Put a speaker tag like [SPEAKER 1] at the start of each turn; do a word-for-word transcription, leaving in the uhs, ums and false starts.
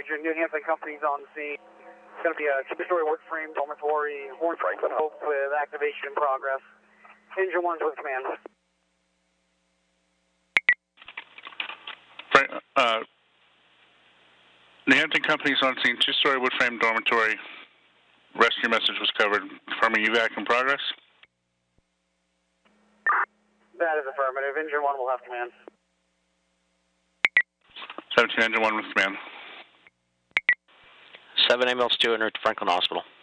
[SPEAKER 1] Engine, New Hampton Company's on scene. It's going to be a two-story wood frame dormitory, Horn Franklin Hope with activation in progress. Engine one's with command.
[SPEAKER 2] Right, uh, New Hampton Company's on scene, two-story wood frame dormitory. Rescue message was covered. Confirming U V A C in progress.
[SPEAKER 1] That is affirmative. Engine one will have command.
[SPEAKER 2] seventeen, Engine one with command.
[SPEAKER 3] seven A M L Stewart to Franklin Hospital.